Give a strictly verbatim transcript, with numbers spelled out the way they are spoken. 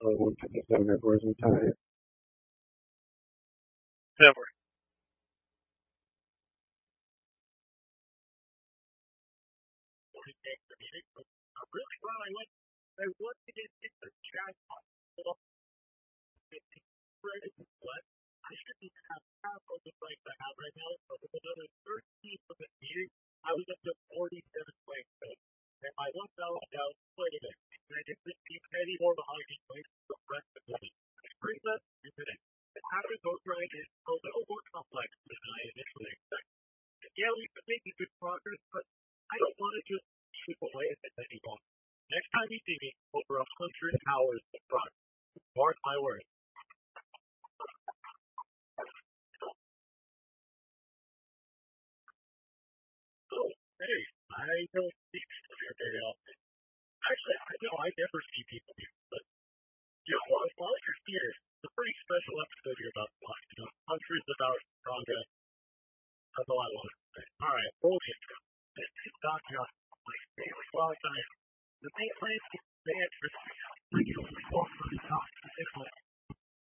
Oh, one fifty-seven airports in time. Never. I'm really glad I went. I wanted to get the jackpot. What? I shouldn't even have half of the points I have right now. So with another thirteen from the meeting, I was up to forty-seven points. And my one dollar down, wait a minute. Can I get this team any more behind me, please? The rest of the money. Bring that in a minute. The pattern goes right is a little more complex than I initially expected. Yeah, we've been making good progress, but I don't want to just chip away at it anymore. Next time you see me, over a hundred hours of progress. Mark my words. Oh, hey, I don't see people here very often. Actually, I know I never see people here, but you know, while, while you're here, it's a pretty special episode you're about to watch. You know, hundreds of hours of progress. That's all I want to say. All right, roll the intro. This is Doctor my favorite long time. The main plan is bad for three hours.